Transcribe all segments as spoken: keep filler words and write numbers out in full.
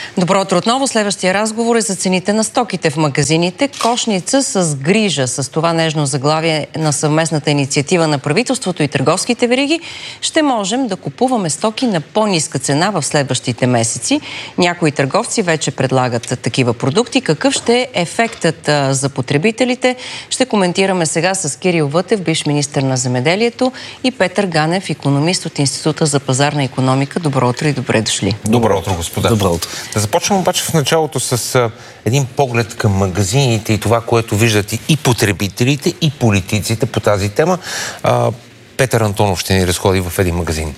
Добро утро отново. Следващия разговор е за цените на стоките в магазините. Кошница с грижа. С това нежно заглавие на съвместната инициатива на правителството и търговските вериги ще можем да купуваме стоки на по-ниска цена в следващите месеци. Някои търговци вече предлагат такива продукти. Какъв ще е ефектът за потребителите? Ще коментираме сега с Кирил Вътев, бивш министър на земеделието, и Петър Ганев, икономист от Института за пазарна икономика. Добро утро и добре дошли. Добро утро, господа. Добро утро. Да започнем обаче в началото с а, един поглед към магазините и това, което виждат и потребителите, и политиците по тази тема. А, Петър Антонов ще ни разходи в един магазин.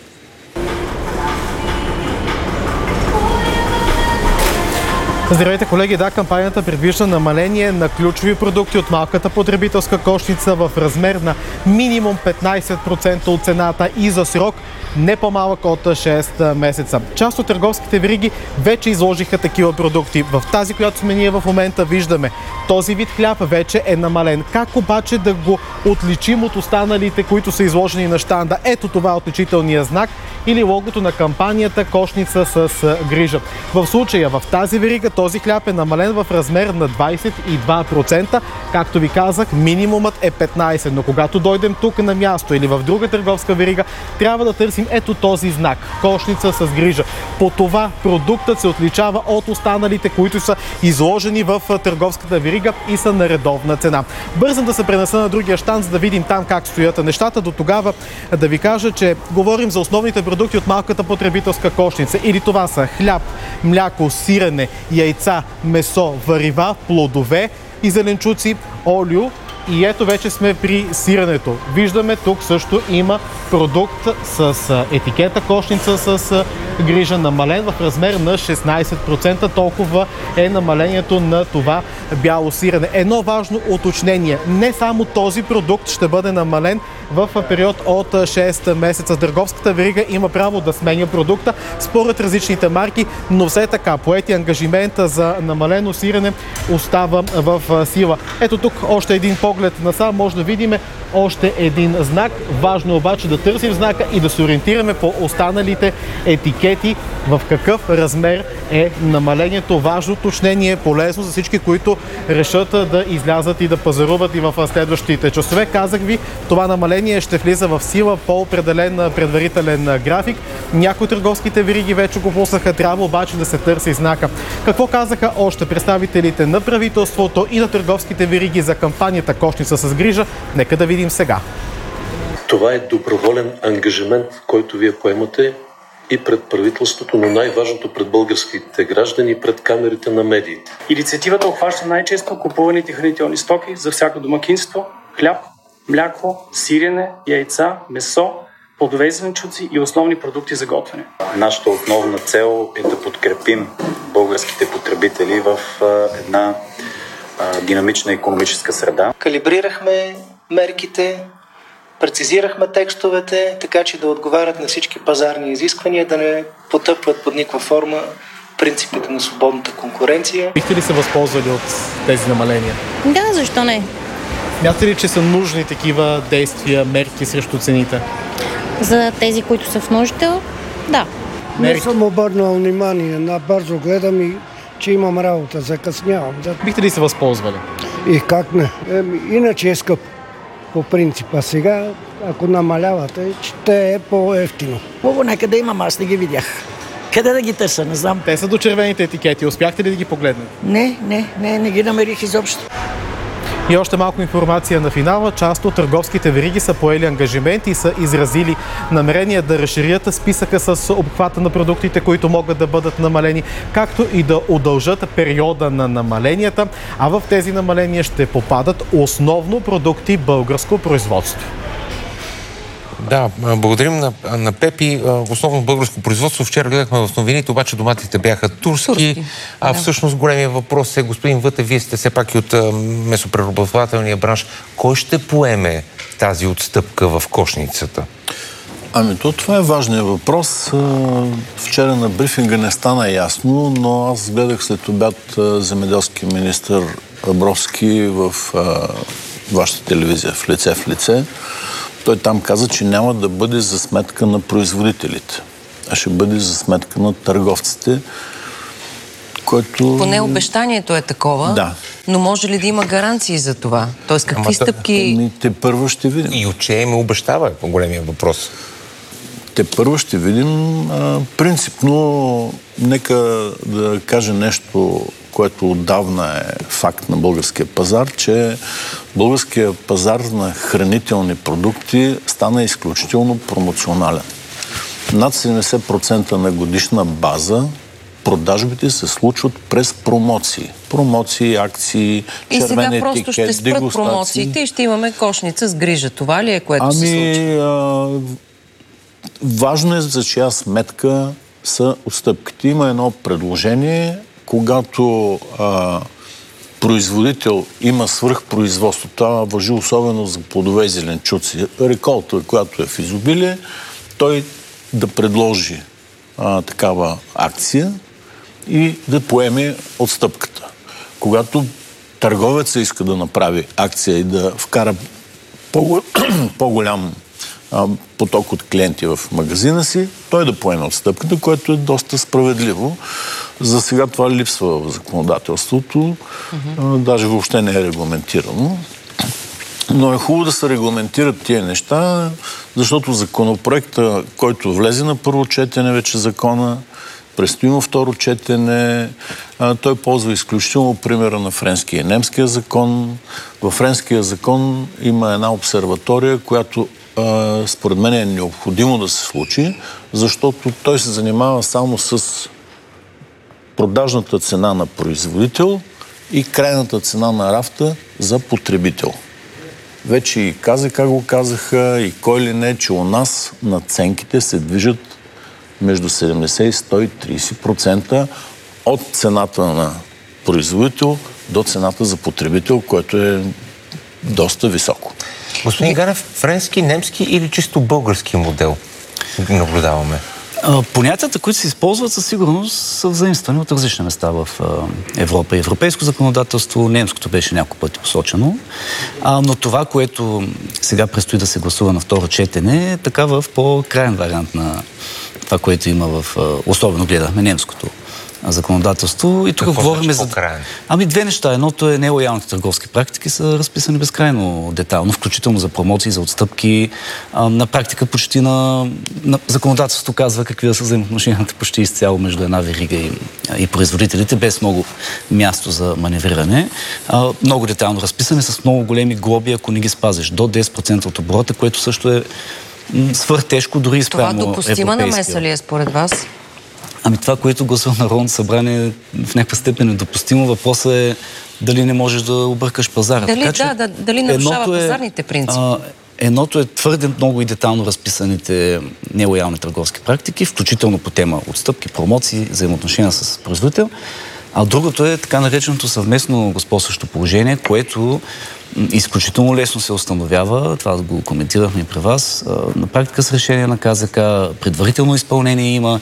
Здравейте, колеги! Да, кампанията предвижда намаление на ключови продукти от малката потребителска кошница в размер на минимум петнайсет процента от цената и за срок не по-малък от шест месеца. Част от търговските вериги вече изложиха такива продукти. В тази, която сме ние в момента, виждаме този вид хляб вече е намален. Как обаче да го отличим от останалите, които са изложени на щанда? Ето това е отличителния знак или логото на кампанията кошница с грижа. В случая в тази верига този хляб е намален в размер на двайсет и два процента. Както ви казах, минимумът е петнайсет процента, но когато дойдем тук на място или в друга търговска верига, трябва да търсим ето този знак – кошница с грижа. По това продуктът се отличава от останалите, които са изложени в търговската верига и са на редовна цена. Бързам да се пренеса на другия щанд, за да видим там как стоят нещата. До тогава да ви кажа, че говорим за основните продукти от малката потребителска кошница. Или това са хляб, мляко, сирене, яйца, месо, варива, плодове и зеленчуци, олио. И ето вече сме при сиренето. Виждаме, тук също има продукт с етикета кошница с грижа, намален в размер на шестнайсет процента. Толкова е намалението на това бяло сирене. Едно важно уточнение. Не само този продукт ще бъде намален в период от шест месеца. Търговската верига има право да сменя продукта според различните марки, но все така поети ангажимента за намалено сирене остава в сила. Ето тук още един поглед насам, може да видим още един знак. Важно обаче да търсим знака и да се ориентираме по останалите етикети в какъв размер е намалението. Важно уточнение, полезно за всички, които решат да излязат и да пазаруват и в следващите часове. Казах ви, това намаление ще влиза в сила по определен предварителен график. Някои търговските вериги вече го пуснаха, трябва обаче да се търси знака. Какво казаха още представителите на правителството и на търговските вериги за кампанията кошница с грижа? Нека да видим сега. Това е доброволен ангажимент, който вие поемате и пред правителството, но най-важното пред българските граждани и пред камерите на медиите. Инициативата обхваща най-често купуваните хранителни стоки за всяко домакинство: хляб, мляко, сирене, яйца, месо, плодове и зеленчуци и основни продукти за готвене. Нашата основна цел е да подкрепим българските потребители в една динамична икономическа среда. Калибрирахме мерките, прецизирахме текстовете, така че да отговарят на всички пазарни изисквания, да не потъпват под никаква форма принципите на свободната конкуренция. Бихте ли се възползвали от тези намаления? Да, защо не? Смятате ли, че са нужни такива действия, мерки срещу цените? За тези, които са в нужда, да. Не съм обърнал внимание, набързо гледам и че имам работа, закъснявам. Бихте ли се възползвали? И как не? Еми, иначе е скъп по принципа. Сега, ако намалявате, ще е по-евтино. Много някъде имам, аз не ги видях. Къде да ги търся, не знам. Те са до червените етикети. Успяхте ли да ги погледнете? Не, не, не, не ги намерих изобщо. И още малко информация на финала. Част от търговските вериги са поели ангажимент и са изразили намерение да разширят списъка с обхвата на продуктите, които могат да бъдат намалени, както и да удължат периода на намаленията, а в тези намаления ще попадат основно продукти българско производство. Да, благодарим на, на Пепи. Основно българско производство. Вчера гледахме в новините, обаче доматите бяха турски. турски. А да. Всъщност големия въпрос е, господин Вътев, вие сте все пак и от месопреработвателния бранш. Кой ще поеме тази отстъпка в кошницата? Ами то това е важният въпрос. Вчера на брифинга не стана ясно, но аз гледах след обяд земеделския министър Абровски в а, вашата телевизия в лице в лице. Той там каза, че няма да бъде за сметка на производителите, а ще бъде за сметка на търговците. Който... Поне обещанието е такова, да. Но може ли да има гаранции за това? Тоест какви Ама стъпки... Ами, те първо ще видим. И от че им обещава по големия въпрос. Те първо ще видим. А, принципно, нека да кажа нещо, което отдавна е факт на българския пазар, че българския пазар на хранителни продукти стана изключително промоционален. Над седемдесет процента на годишна база продажбите се случват през промоции. Промоции, акции, червен етикет, дегустации. И сега просто ще спрат промоциите и ще имаме кошница с грижа. Това ли е, което ами, се случи? А, важно е за чия сметка са отстъпките. Има едно предложение, когато а, производител има свръхпроизводство, това важи особено за плодове и зеленчуци, реколта, която е в изобилие, той да предложи а, такава акция и да поеме отстъпката. Когато търговеца иска да направи акция и да вкара по- по-голям а, поток от клиенти в магазина си, той да поеме отстъпката, което е доста справедливо. За сега това липсва в законодателството, mm-hmm. а, даже въобще не е регламентирано. Но е хубаво да се регламентират тия неща, защото законопроекта, който влезе на първо четене, вече закона, предстои му второ четене, а, той ползва изключително примера на френския и немския закон. Във френския закон има една обсерватория, която а, според мен е необходимо да се случи, защото той се занимава само с продажната цена на производител и крайната цена на рафта за потребител. Вече и КЗК го казаха, и кой ли не, че у нас надценките се движат между седемдесет и сто и трийсет процента от цената на производител до цената за потребител, което е доста високо. Господин Ганев, френски, немски или чисто български модел наблюдаваме? Понятията, които се използват, със сигурност са взаимствани от различни места в Европа. Европейско законодателство, немското беше няколко пъти посочено, но това, което сега предстои да се гласува на второ четене, е така в по-крайен вариант на това, което има в... Особено гледахме немското законодателство. И тук Какво говорим значи за... по-краен? Ами две неща. Едното е нелоялните търговски практики са разписани безкрайно детайлно, включително за промоции, за отстъпки. А, на практика почти на... на законодателството казва какви да са взаимоотношенията почти изцяло между една верига и, и производителите, без много място за маневриране. А, много детайлно разписани, с много големи глоби, ако не ги спазиш. До десет процента от оборота, което също е свръхтежко, дори и спрямо европейския. Това допустима намеса ли е според вас? Ами това, което гласува Народното събрание, в някаква степен е допустимо. Въпросът е дали не можеш да объркаш пазара. Дали, така, че да, да, дали нарушава е, пазарните принципи? А, едното е твърде много и детално разписаните нелоялни търговски практики, включително по тема отстъпки, промоции, взаимоотношения с производител. А другото е така нареченото съвместно господстващо положение, което изключително лесно се установява. Това го коментирахме и при вас. На практика с решение на КЗК, предварително изпълнение има.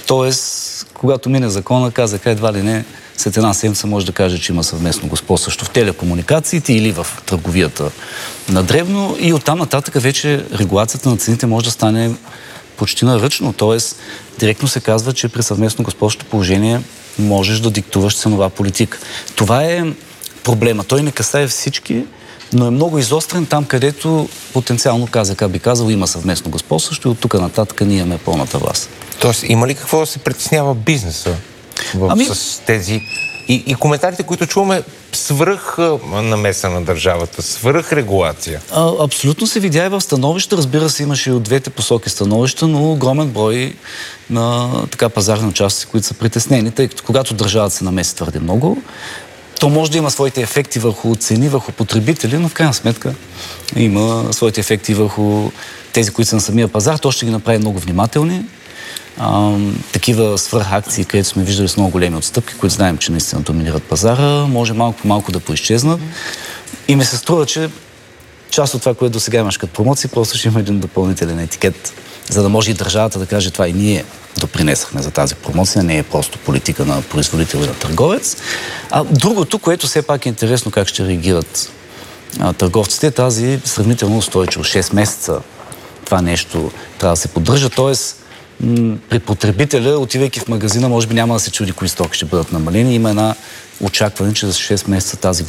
Тоест, когато мине закона, КЗК едва ли не след една седмица може да каже, че има съвместно господстващо в телекомуникациите или в търговията на дребно, и оттам нататък вече регулацията на цените може да стане почти наръчно. Тоест, директно се казва, че при съвместно господстващо положение можеш да диктуваш ценова политика. Това е проблема. Той не касае всички, но е много изострен там, където потенциално КЗК би казал, има съвместно господстващо и от тук нататък ние имаме пълната власт. Тоест, има ли какво да се притеснява бизнеса в, ами... с тези... И, и коментарите, които чуваме, свръх намеса на държавата, свръх регулация? А, абсолютно се видя и в становища. Разбира се, имаше и от двете посоки становища, но огромен брой на така пазарни участници, които са притеснени, тъй като когато държавата се намеси твърде много, то може да има своите ефекти върху цени, върху потребители, но в крайна сметка има своите ефекти върху тези, които са на самия пазар. То ще ги направи много внимателни. А, такива свръхакции, където сме виждали с много големи отстъпки, които знаем, че наистина доминират пазара, може малко по малко да поизчезнат. И ми се струва, че част от това, което до сега имаш като промоции, просто ще има един допълнителен етикет, за да може и държавата да каже това и ние допринесахме за тази промоция, не е просто политика на производител и на търговец. А другото, което все пак е интересно как ще реагират а, търговците, тази сравнително устойчиво шест месеца това нещо трябва да се поддържа, т.е. при потребителя, отивайки в магазина, може би няма да се чуди кои стоки ще бъдат намалени. Има една очакване, че за шест месеца тази